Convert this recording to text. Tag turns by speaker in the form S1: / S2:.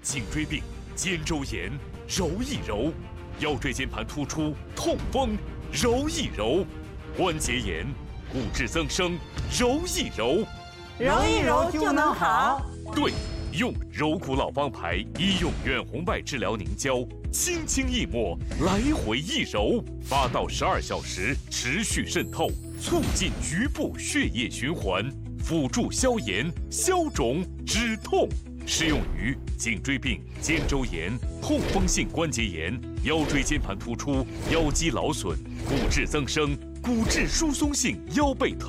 S1: 颈椎病、肩周炎，揉一揉；腰椎间盘突出、痛风，揉一揉；关节炎、骨质增生，揉一揉。
S2: 揉一揉就能好。
S1: 对，用柔骨老方牌医用远红外治疗凝胶，轻轻一抹，来回一揉，8到12小时持续渗透，促进局部血液循环，辅助消炎、消肿、止痛。适用于颈椎病、肩周炎、痛风性关节炎、腰椎间盘突出、腰肌劳损、骨质增生、骨质疏松性腰背疼。